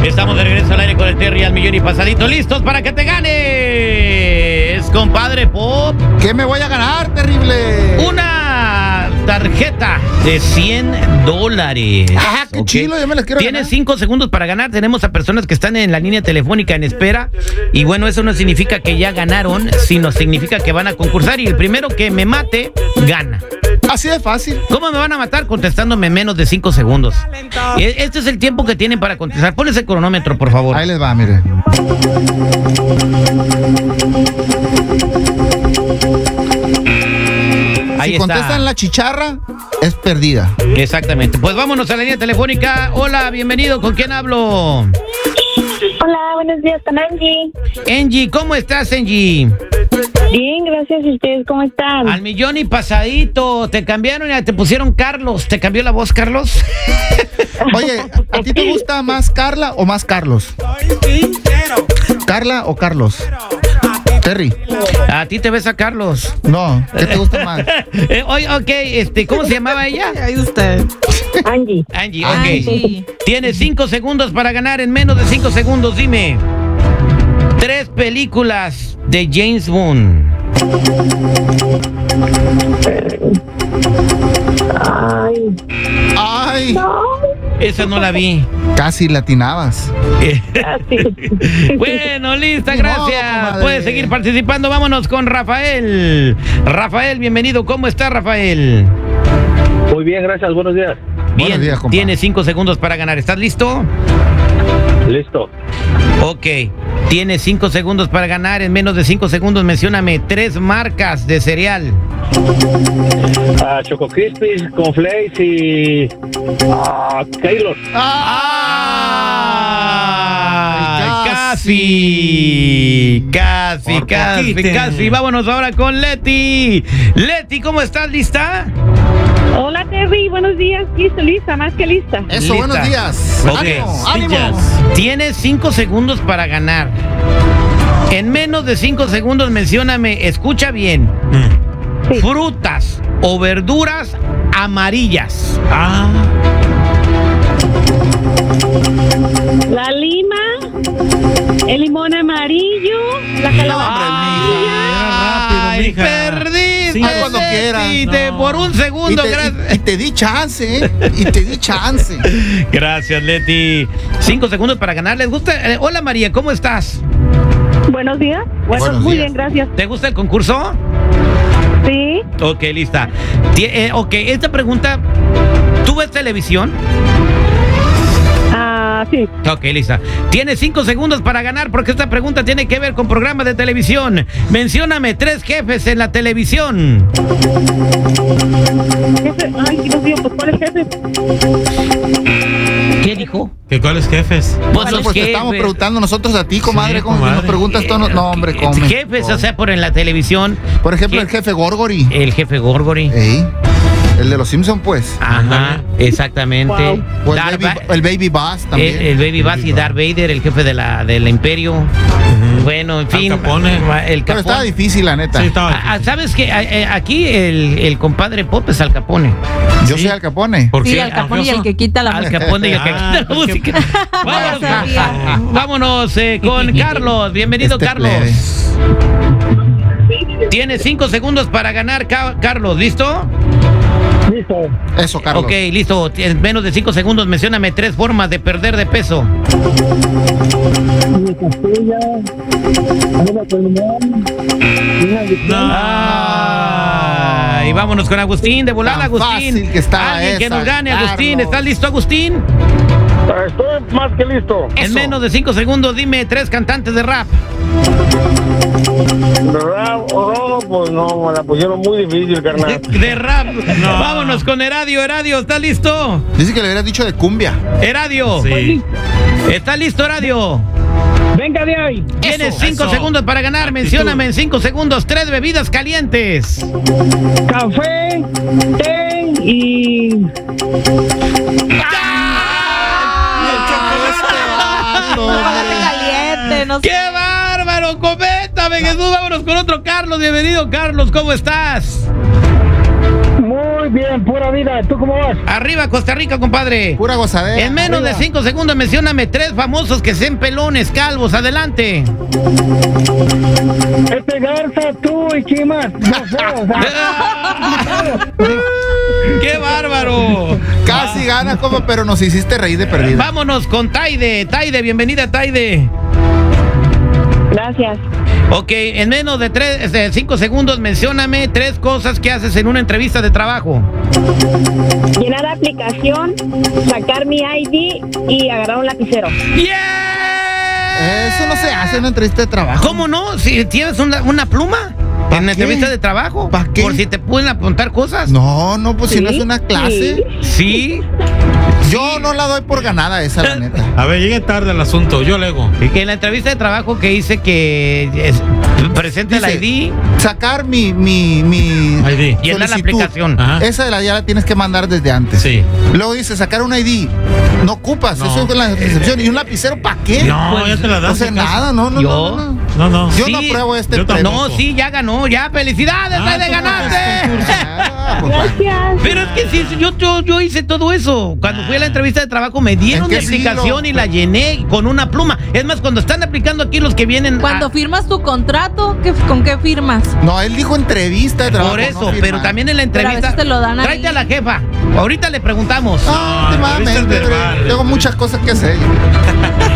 Estamos de regreso al aire con el Terry al millón y pasadito. ¿Listos para que te ganes, compadre Pop? ¿Qué me voy a ganar, terrible? Una tarjeta de $100. Ajá, qué chilo, yo me las quiero ganar. Tienes 5 segundos para ganar. Tenemos a personas que están en la línea telefónica en espera. Y bueno, eso no significa que ya ganaron, sino significa que van a concursar. Y el primero que me mate, gana. Así de fácil. ¿Cómo me van a matar? Contestándome en menos de 5 segundos. Este es el tiempo que tienen para contestar. Ponle ese cronómetro, por favor. Ahí les va, mire. Ahí Si está. contestan la chicharra, es perdida. Exactamente. Pues vámonos a la línea telefónica. Hola, bienvenido. ¿Con quién hablo? Hola, buenos días, con Angie. Angie, ¿cómo estás, Angie? Bien, gracias. ¿Y ustedes cómo están? Al millón y pasadito. Te cambiaron y te pusieron Carlos. ¿Te cambió la voz, Carlos? Oye, ¿a ti te gusta más Carla o más Carlos? ¿Carla o Carlos? Terry. A ti te ves a Carlos. No, ¿qué te gusta más? Oye, ok, ¿cómo se llamaba ella? Ahí usted. Angie. Angie, ok. Angie. Tienes 5 segundos para ganar. En menos de 5 segundos, dime 3 películas de James Bond. Ay, Ay, no. Esa no la vi. casi latinabas. Así. Bueno, lista, Ni modo, gracias. comadre. Puedes seguir participando. Vámonos con Rafael. Rafael, bienvenido. ¿Cómo está, Rafael? Muy bien, gracias. Buenos días. Bien, días, compa. tienes 5 segundos para ganar. ¿Estás listo? Listo. Ok. Tienes 5 segundos para ganar. En menos de 5 segundos, mencióname 3 marcas de cereal. Choco Crispies, Conflakes y Taylor. Casi. Vámonos ahora con Leti. Leti, ¿cómo estás? ¿Lista? Hola, Terry. Buenos días. Lista, más que lista. Eso, Lista. buenos días. Ok. ¡Ánimo! ¡Ánimo! Tienes 5 segundos para ganar. En menos de 5 segundos, mencióname, escucha bien. Sí. Frutas o verduras amarillas. La lima, el limón amarillo, la calabaza. ¡Ay, perdiste! Sí, cuando quieras. Por un segundo, gracias. Y te di chance, ¿eh? Y te di chance. Gracias, Leti. 5 segundos para ganar. ¿Les gusta? Hola, María, ¿cómo estás? Buenos días. Buenos Muy días. bien, gracias. ¿Te gusta el concurso? Sí. Ok, lista. Ok, esta pregunta, ¿tú ves televisión? Sí. Ok, lista. Tienes 5 segundos para ganar porque esta pregunta tiene que ver con programas de televisión. Mencióname 3 jefes en la televisión. Jefe. Ay, Dios mío, pues ¿cuál es jefe? ¿Qué dijo? ¿Que cuáles jefes? Pues los Pues te jefes. estamos preguntando nosotros a ti, comadre. Sí, ¿Cómo comadre. nos preguntas tú? No, hombre, come. Jefes, o sea, por en la televisión. Por ejemplo, ¿Qué? el jefe Gorgory. El jefe Gorgory. Ey, el de los Simpson, pues. Ajá, exactamente. Wow. O Darth el Baby Buzz también. el Baby Buzz y Darth Vader, el jefe del Imperio. Bueno, en fin. Al Capone. El Pero estaba Capone. difícil, la neta. Sí, estaba difícil. ¿Sabes qué? Aquí el compadre Pop es Al Capone. Yo Sí. soy Al Capone. ¿Por Sí, qué? Al Capone y el que quita la Al música. Capone y el que Ah, canta la pues que- música. Vámonos, Ya sabía. vámonos con Carlos. Bienvenido, Este Carlos. plebe. Tienes 5 segundos para ganar, Carlos. ¿Listo? Listo. Eso, Carlos. Ok, listo. En menos de 5 segundos, mencióname 3 formas de perder de peso. Una castilla, una pulmón, Y vámonos con Agustín, de volada, Tan Agustín. fácil que estaba Alguien que esa, nos gane, Agustín. Carlos. ¿Estás listo, Agustín? Estoy más que listo. En Eso. menos de 5 segundos, dime 3 cantantes de rap. Pues no, me la pusieron muy difícil, carnal. De rap. Vámonos con Eradio. Eradio, ¿estás listo? Dice que le hubieras dicho de cumbia. Eradio. Sí. ¿Estás listo, Eradio? Venga de ahí. Tienes Eso, 5 eso. segundos para ganar. Actitud. Mencióname en 5 segundos 3 bebidas calientes. Café, té y... Chocolate caliente, no sé. ¡Qué bárbaro! Coméntame, Jesús. Vámonos con otro Carlos. Bienvenido, Carlos. ¿Cómo estás? Muy bien, en pura vida. ¿Tú cómo vas? Arriba Costa Rica, compadre. Pura gozadera. En menos de 5 segundos, mencióname 3 famosos que sean pelones, calvos. Adelante. Garza, tú y Chimas. No sé, o sea. ¡Qué bárbaro! Casi gana, como, pero nos hiciste reír de perdida. Vámonos con Taide. Taide, bienvenida, Taide. Gracias. Ok, en menos de 5 segundos, mencióname 3 cosas que haces en una entrevista de trabajo. Llenar la aplicación, sacar mi ID y agarrar un lapicero. ¡Yeah! Eso no se hace en una entrevista de trabajo. ¿Cómo no? Si tienes una pluma en la entrevista de trabajo. ¿Para qué? Por si te pueden apuntar cosas. No, pues ¿Sí? si no es una clase. Sí. Yo no la doy por ganada esa, la neta. A ver, llegue tarde el asunto, yo lego. Que en la entrevista de trabajo que hice que presente el Dice, ID. Sacar mi ID. Llenar la solicitud. aplicación. Ajá. Esa ya la tienes que mandar desde antes. Sí. Luego dice sacar un ID. No ocupas, No. eso es la recepción. ¿Y un lapicero para qué? No, ya te la No das. sé nada, no. Yo- No. Yo Sí, no apruebo este yo premio. No, sí, ya ganó, ya. ¡Felicidades, Taide, tú ganaste! Ah, pues, Gracias. Pero es que sí, yo hice todo eso. Cuando fui a la entrevista de trabajo me dieron ¿En mi qué aplicación siglo? y la llené con una pluma. Es más, cuando están aplicando aquí los que vienen Cuando firmas tu contrato, ¿con qué firmas? No, él dijo entrevista de trabajo. por eso, no pero firma. también en la Pero a entrevista. veces te lo dan ahí. Tráete a la jefa. Ahorita le preguntamos. No, No, últimamente entrevista verbal. tengo muchas cosas que hacer.